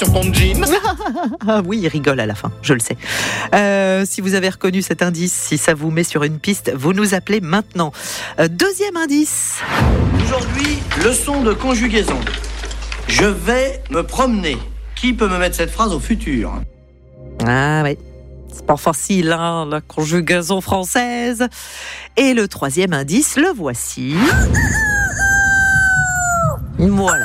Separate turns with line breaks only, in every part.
Sur ton jean.
Ah oui, il rigole à la fin, je le sais. Si vous avez reconnu cet indice, si ça vous met sur une piste, vous nous appelez maintenant. Deuxième indice.
Aujourd'hui, leçon de conjugaison. Je vais me promener. Qui peut me mettre cette phrase au futur ?
Ah oui, c'est pas facile, hein, la conjugaison française. Et le troisième indice, le voici. Voilà.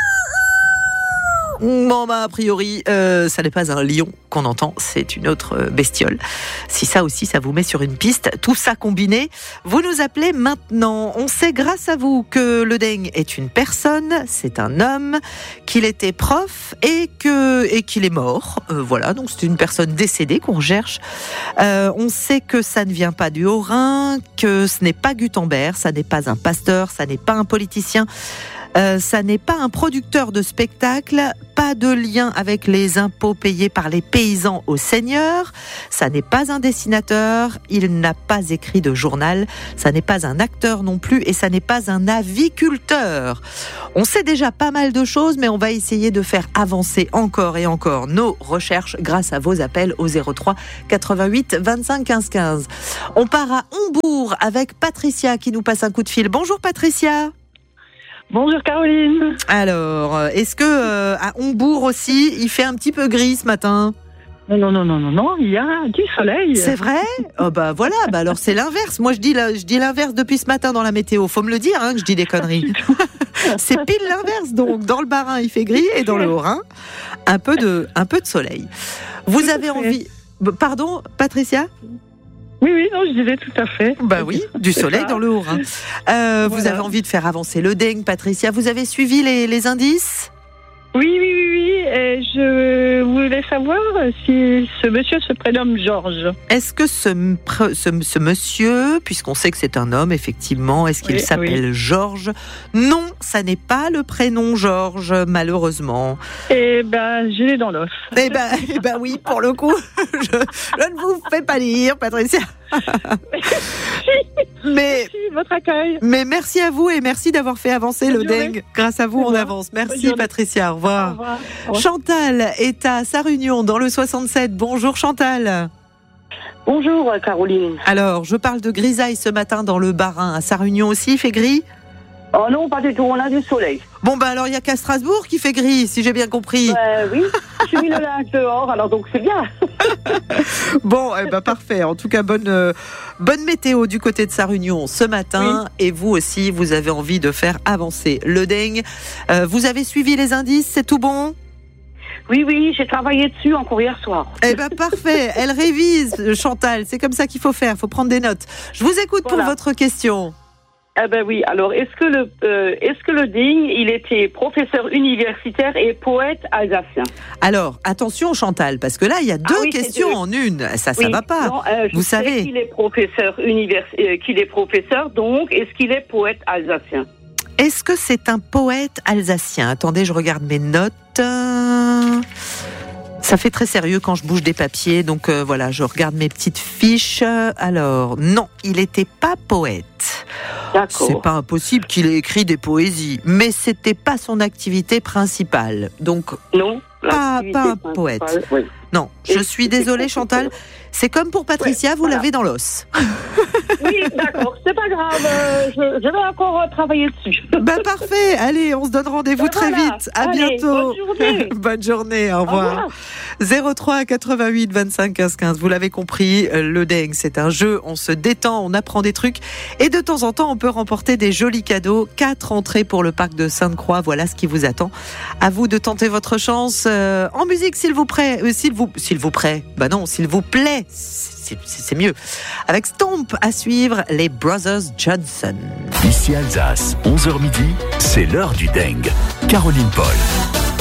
Bon, a priori, ça n'est pas un lion qu'on entend, c'est une autre bestiole. Si ça aussi, ça vous met sur une piste, tout ça combiné, vous nous appelez maintenant. On sait grâce à vous que le dingue est une personne, c'est un homme, qu'il était prof et qu'il est mort. Voilà, donc c'est une personne décédée qu'on cherche. On sait que ça ne vient pas du Haut-Rhin, que ce n'est pas Gutenberg, ça n'est pas un pasteur, ça n'est pas un politicien. Ça n'est pas un producteur de spectacle, pas de lien avec les impôts payés par les paysans aux seigneurs, ça n'est pas un dessinateur, il n'a pas écrit de journal, ça n'est pas un acteur non plus et ça n'est pas un aviculteur. On sait déjà pas mal de choses, mais on va essayer de faire avancer encore et encore nos recherches grâce à vos appels au 03 88 25 15 15. On part à Hombourg avec Patricia qui nous passe un coup de fil. Bonjour Patricia.
Bonjour Caroline.
Alors, est-ce que à Hombourg aussi, il fait un petit peu gris ce matin ?
Non, il y a du soleil.
C'est vrai ? Oh bah voilà, bah alors c'est l'inverse. Moi je dis l'inverse depuis ce matin dans la météo. Faut me le dire que je dis des conneries. C'est pile l'inverse. Donc dans le Bas-Rhin, il fait gris et dans le Haut-Rhin, un peu de soleil. Vous avez envie... Pardon, Patricia ?
Oui, non, je disais tout à fait.
Bah oui, du soleil dans le Haut-Rhin. Voilà. Vous avez envie de faire avancer le dingue, Patricia. Vous avez suivi les indices ?
Oui. Et je voulais savoir si ce monsieur se prénomme Georges.
Est-ce que ce monsieur, puisqu'on sait que c'est un homme, effectivement, est-ce qu'il s'appelle Georges ? Non, ça n'est pas le prénom Georges, malheureusement.
Eh ben, je l'ai dans l'os.
Eh ben oui, pour le coup, je ne vous fais pas lire, Patricia.
Merci votre accueil.
Mais merci à vous et merci d'avoir fait avancer le dingue. Grâce à vous, on avance. Merci Patricia, au revoir. Au revoir. Chantal est à Sarre-Union dans le 67. Bonjour Chantal.
Bonjour Caroline.
Alors, je parle de grisaille ce matin dans le Bas-Rhin. À Sarre-Union aussi, il fait gris ?
Oh non, pas du tout, on a du soleil.
Bon, alors il n'y a qu'à Strasbourg qui fait gris, si j'ai bien compris.
Oui, j'ai mis le linge dehors, alors donc c'est bien.
Bon, parfait. En tout cas, bonne météo du côté de Sarre-Union ce matin. Oui. Et vous aussi, vous avez envie de faire avancer le dingue. Vous avez suivi les indices, c'est tout bon ?
Oui, j'ai travaillé dessus encore hier soir.
Parfait. Elle révise, Chantal. C'est comme ça qu'il faut faire. Il faut prendre des notes. Je vous écoute pour votre question.
Oui. Alors, est-ce que le dingue, il était professeur universitaire et poète alsacien ?
Alors, attention Chantal, parce que là, il y a deux questions en une. Ça va pas.
Non,
vous savez
qu'il est professeur donc est-ce qu'il est poète alsacien ?
Est-ce que c'est un poète alsacien ? Attendez, je regarde mes notes. Ça fait très sérieux quand je bouge des papiers, donc voilà, je regarde mes petites fiches. Alors, non, il n'était pas poète.
D'accord.
C'est pas impossible qu'il ait écrit des poésies, mais c'était pas son activité principale. Donc,
non,
pas un poète.
Oui.
Non, je suis désolée Chantal. C'est comme pour Patricia, vous l'avez dans l'os.
Oui, d'accord, c'est pas grave. Je vais encore travailler dessus.
Parfait. Allez, on se donne rendez-vous très vite. À bientôt.
Bonne journée.
Bonne journée. Au revoir. 03 88 25 15 15. Vous l'avez compris, le dingue, c'est un jeu. On se détend, on apprend des trucs. Et de temps en temps, on peut remporter des jolis cadeaux. 4 entrées pour le parc de Sainte-Croix. Voilà ce qui vous attend. À vous de tenter votre chance. En musique, s'il vous plaît. S'il vous plaît. C'est mieux. Avec Stomp à suivre, les Brothers Johnson.
Ici Alsace, 11h midi, c'est l'heure du dingue. Caroline Paul.